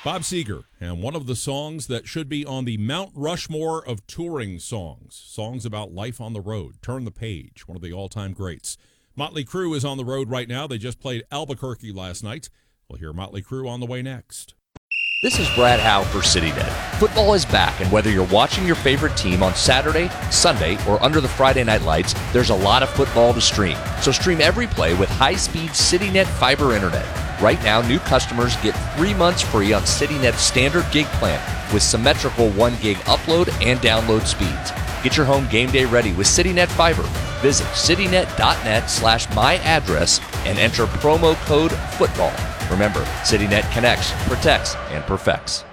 Bob Seger, and one of the songs that should be on the Mount Rushmore of touring songs about life on the road. Turn the Page, one of the all-time greats. Motley Crue is on the road right now. They just played Albuquerque last night. We'll hear Motley Crue on the way next. This is Brad Howe for CityNet. Football is back, and whether you're watching your favorite team on Saturday, Sunday, or under the Friday night lights, there's a lot of football to stream. So stream every play with high-speed CityNet fiber internet. Right now, new customers get 3 months free on CityNet's standard gig plan with symmetrical 1 gig upload and download speeds. Get your home game day ready with CityNet Fiber. Visit citynet.net/myaddress and enter promo code FOOTBALL. Remember, CityNet connects, protects, and perfects.